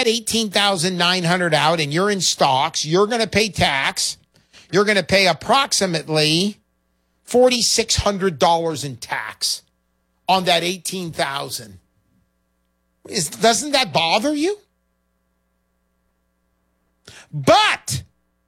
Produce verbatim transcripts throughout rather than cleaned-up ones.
that eighteen thousand nine hundred dollars out and you're in stocks, you're going to pay tax. You're going to pay approximately four thousand six hundred dollars in tax on that eighteen thousand dollars. Is, doesn't that bother you? But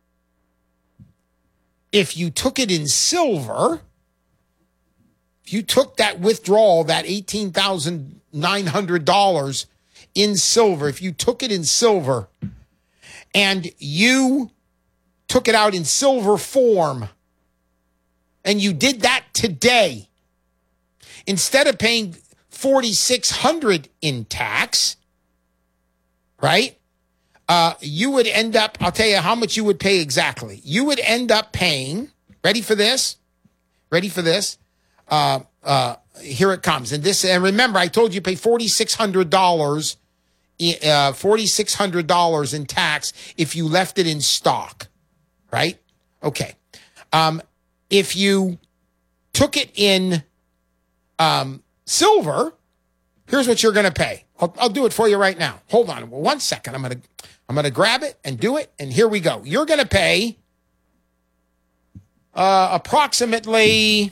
if you took it in silver, if you took that withdrawal, that eighteen thousand nine hundred dollars in silver, if you took it in silver and you took it out in silver form and you did that today, instead of paying four thousand six hundred dollars in tax, right? Uh, you would end up, I'll tell you how much you would pay exactly. You would end up paying, ready for this? Ready for this? Uh, uh, here it comes. And this, and remember, I told you pay four thousand six hundred dollars, uh, four thousand six hundred dollars in tax if you left it in stock, right? Okay. Um, if you took it in um, silver, here's what you're going to pay. I'll, I'll do it for you right now. Hold on one second. I'm going to I'm going to grab it and do it, and here we go. You're going to pay uh, approximately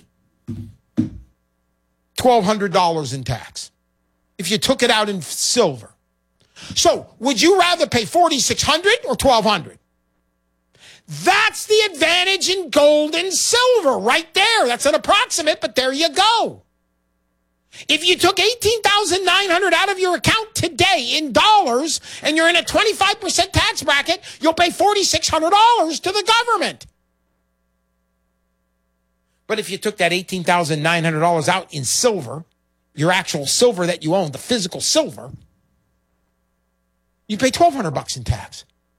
twelve hundred dollars in tax if you took it out in silver. So would you rather pay four thousand six hundred dollars or twelve hundred dollars? That's the advantage in gold and silver right there. That's an approximate, but there you go. If you took eighteen thousand nine hundred dollars out of your account today in dollars and you're in a twenty-five percent tax bracket, you'll pay four thousand six hundred dollars to the government. But if you took that eighteen thousand nine hundred dollars out in silver, your actual silver that you own, the physical silver, you pay twelve hundred bucks in tax.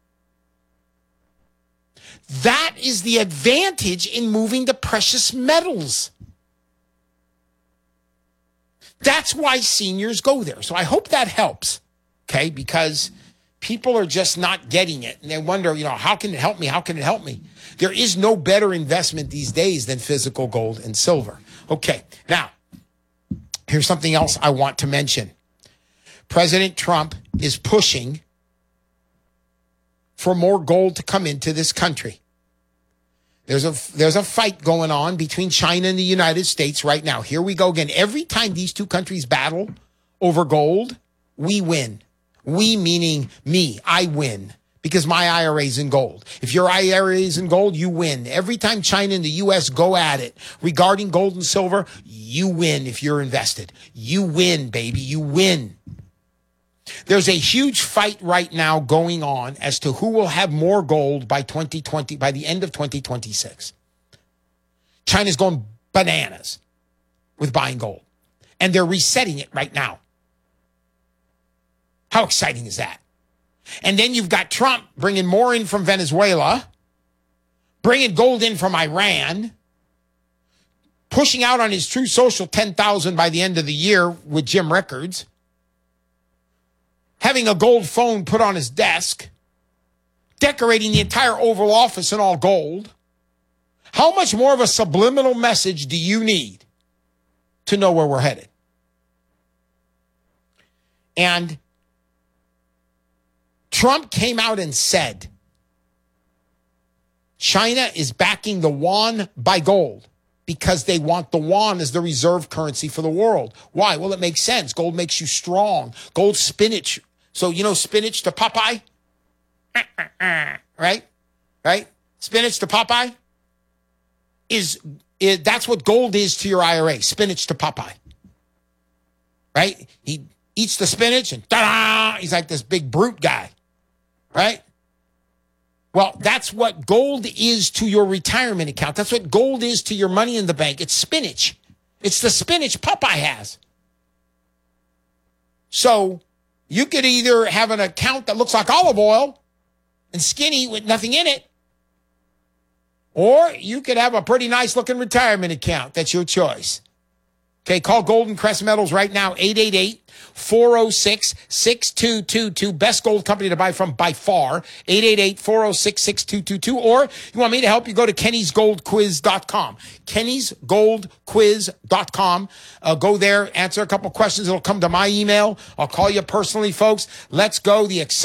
That is the advantage in moving to precious metals. That's why seniors go there. So I hope that helps, okay? Because people are just not getting it. And they wonder, you know, how can it help me? How can it help me? There is no better investment these days than physical gold and silver. Okay, now, here's something else I want to mention. President Trump is pushing for more gold to come into this country. There's a, there's a fight going on between China and the United States right now. Here we go again. Every time these two countries battle over gold, we win. We meaning me. I win because my I R A is in gold. If your I R A is in gold, you win. Every time China and the U S go at it regarding gold and silver, you win if you're invested. You win, baby. You win. There's a huge fight right now going on as to who will have more gold by twenty twenty, by the end of twenty twenty-six. China's going bananas with buying gold, and they're resetting it right now. How exciting is that? And then you've got Trump bringing more in from Venezuela, bringing gold in from Iran, pushing out on his True Social ten thousand by the end of the year with Jim Rickards, having a gold phone put on his desk, decorating the entire Oval Office in all gold. How much more of a subliminal message do you need to know where we're headed? And Trump came out and said, China is backing the yuan by gold because they want the yuan as the reserve currency for the world. Why? Well, it makes sense. Gold makes you strong. Gold spinach. So, you know, spinach to Popeye? Right? Right? Spinach to Popeye is, is, that's what gold is to your I R A. Spinach to Popeye. Right? He eats the spinach and ta-da! He's like this big brute guy. Right? Well, that's what gold is to your retirement account. That's what gold is to your money in the bank. It's spinach. It's the spinach Popeye has. So you could either have an account that looks like olive oil and skinny with nothing in it, or you could have a pretty nice looking retirement account. That's your choice. Okay, call Golden Crest Metals right now, eight eight eight, four oh six, six two two two. Best gold company to buy from by far, eight eight eight, four oh six, six two two two. Or you want me to help you, go to Kennys Gold Quiz dot com. Kennys Gold Quiz dot com. Uh, go there, answer a couple questions. It'll come to my email. I'll call you personally, folks. Let's go. The excitement.